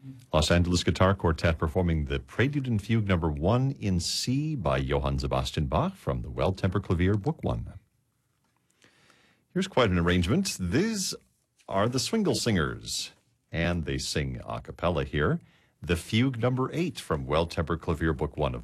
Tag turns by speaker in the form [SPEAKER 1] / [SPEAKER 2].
[SPEAKER 1] Los Angeles Guitar Quartet performing the Prelude and Fugue number 1 in C by Johann Sebastian Bach from the Well-Tempered Clavier, Book 1. Here's quite an arrangement. These are the Swingle Singers, and they sing a cappella here. The Fugue number 8 from Well-Tempered Clavier, Book 1 of